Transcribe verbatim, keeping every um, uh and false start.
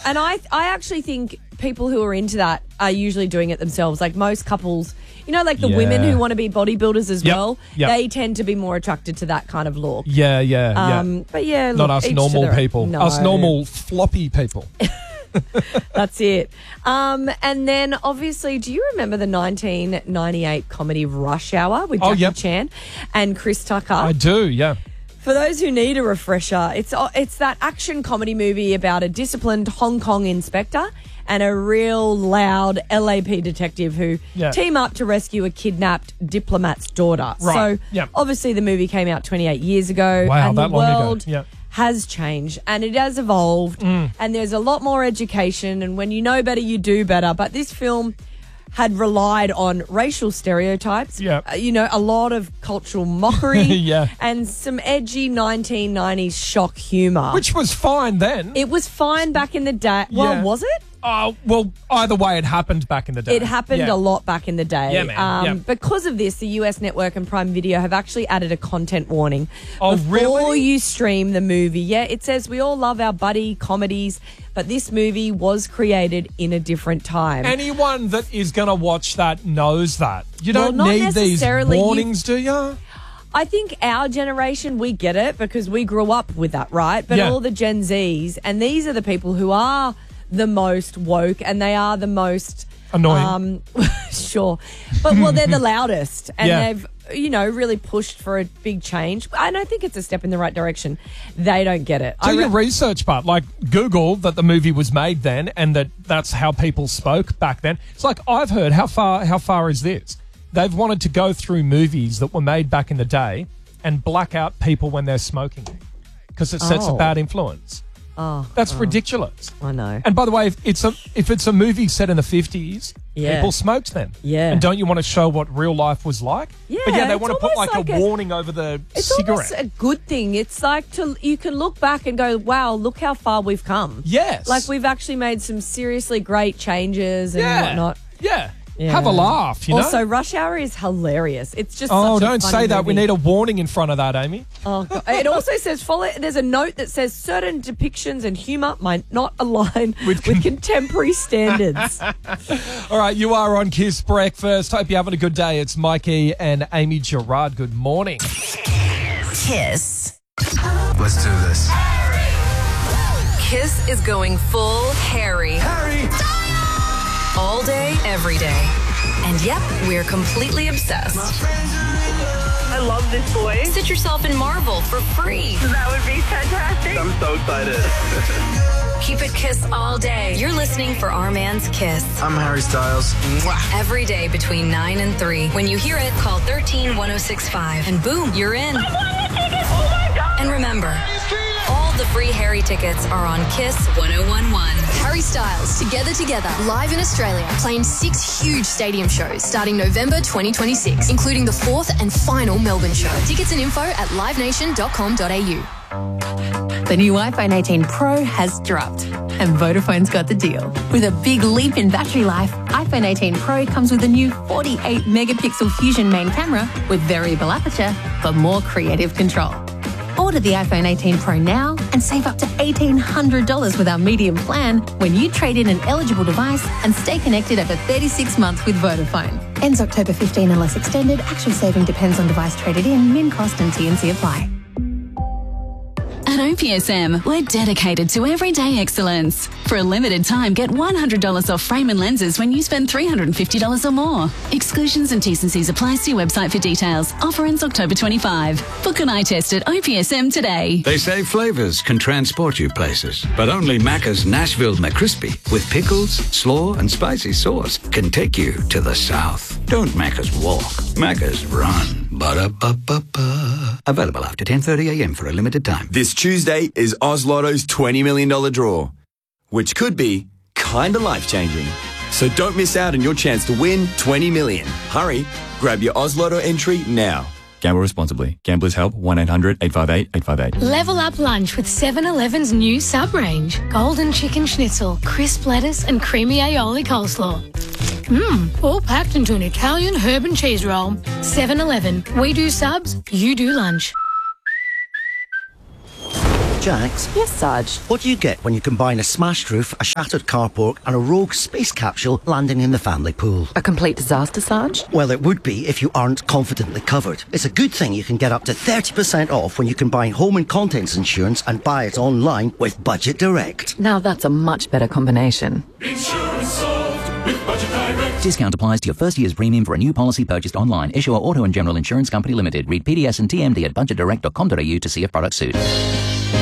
And I, I actually think people who are into that are usually doing it themselves. Like most couples, you know, like the Yeah. women who want to be bodybuilders as Yep, well, yep. they tend to be more attracted to that kind of look. Yeah, yeah, Um, yeah. But yeah, Not look, us each to normal their own. people. No. Us normal floppy people. That's it. Um, and then obviously, do you remember the nineteen ninety-eight comedy Rush Hour with Oh, Jackie yep. Chan and Chris Tucker? I do, yeah. For those who need a refresher, it's it's that action comedy movie about a disciplined Hong Kong inspector and a real loud L A P detective who Yeah. team up to rescue a kidnapped diplomat's daughter. Right. So Yep. obviously the movie came out twenty-eight years ago. Wow, and that the long ago. world Yeah. has changed and it has evolved Mm. and there's a lot more education, and when you know better, you do better. But this film had relied on racial stereotypes, Yep. uh, you know, a lot of cultural mockery Yeah. and some edgy nineteen nineties shock humour. Which was fine then. It was fine back in the day. Well, Yeah. was it? Oh, well, either way, it happened back in the day. It happened Yeah. a lot back in the day. Yeah, man. Um, Yeah. Because of this, the U S network and Prime Video have actually added a content warning Oh, before really? you stream the movie. Yeah, it says we all love our buddy comedies, but this movie was created in a different time. Anyone that is going to watch that knows that. You Well, don't not need these necessarily. You- warnings, do you? I think our generation, we get it because we grew up with that, right? But Yeah. all the Gen Zs, and these are the people who are the most woke and they are the most Annoying. Um, sure. But, well, they're the loudest and Yeah. they've, you know, really pushed for a big change. And I think it's a step in the right direction. They don't get it. Do I your re- research part. Like Google that the movie was made then and that that's how people spoke back then. It's like I've heard, how far, how far is this? They've wanted to go through movies that were made back in the day and black out people when they're smoking because it sets Oh. a bad influence. Oh, That's ridiculous. I know. And by the way, if it's a if it's a movie set in the fifties, Yeah. people smoked then. Yeah. And don't you want to show what real life was like? Yeah, But yeah, they it's want to put almost like, like a, a- warning over the It's cigarette. almost a good thing. It's like to you can look back and go, wow, look how far we've come. Yes. Like we've actually made some seriously great changes and yeah. whatnot. Yeah. Yeah. Have a laugh, you know? Also, Rush Hour is hilarious. It's just oh, such a don't funny say that. We movie. need a warning in front of that, Amy. Oh, God. It also says follow. There's a note that says certain depictions and humour might not align with, With- contemporary standards. All right, you are on Kiss Breakfast. Hope you're having a good day. It's Mikey and Amy Gerard. Good morning. Kiss. Let's do this. Kiss is going full Harry. Harry! All day, every day. And yep, we're completely obsessed. I love this boy. Sit yourself in Marvel for free. That would be fantastic. I'm so excited. Keep it Kiss all day. You're listening for Our Man's Kiss. I'm Harry Styles. Mwah. Every day between nine and three. When you hear it, call one three one oh six five. And boom, you're in. Oh my God. And remember, all the free Harry tickets are on Kiss one oh one one. Harry Styles, Together Together, live in Australia, playing six huge stadium shows starting November twenty twenty-six, including the fourth and final Melbourne show. Tickets and info at live nation dot com dot a u. The new iPhone eighteen Pro has dropped, and Vodafone's got the deal. With a big leap in battery life, iPhone eighteen Pro comes with a new forty-eight megapixel Fusion main camera with variable aperture for more creative control. Order the iPhone eighteen Pro now and save up to eighteen hundred dollars with our medium plan when you trade in an eligible device and stay connected over thirty-six months with Vodafone. Ends October fifteenth unless extended. Actual saving depends on device traded in. Min cost and T and C apply. At O P S M, we're dedicated to everyday excellence. For a limited time, get one hundred dollars off frame and lenses when you spend three hundred fifty dollars or more. Exclusions and T's and C's apply. See website for details. Offer ends October twenty-fifth. Book an eye test at O P S M today. They say flavors can transport you places, but only Macca's Nashville McCrispy with pickles, slaw, and spicy sauce can take you to the South. Don't Macca's walk, Macca's run. Ba-da-ba-ba-ba. Available after ten thirty a.m. for a limited time. This Tuesday is Oz Lotto's twenty million dollars draw, which could be kinda life-changing. So don't miss out on your chance to win twenty million dollars. Hurry, grab your Oz Lotto entry now. Gamble responsibly. Gamblers Help, one eight hundred eight five eight eight five eight. Level up lunch with seven eleven's new sub-range. Golden chicken schnitzel, crisp lettuce and creamy aioli coleslaw. Mmm, all packed into an Italian herb and cheese roll. seven eleven. We do subs, you do lunch. Jax? Yes, Sarge. What do you get when you combine a smashed roof, a shattered carport and a rogue space capsule landing in the family pool? A complete disaster, Sarge? Well, it would be if you aren't confidently covered. It's a good thing you can get up to thirty percent off when you combine home and contents insurance and buy it online with Budget Direct. Now that's a much better combination. Insurance solved with Budget Direct. Discount applies to your first year's premium for a new policy purchased online. Issuer Auto and General Insurance Company Limited. Read P D S and T M D at budget direct dot com dot a u to see if products suit.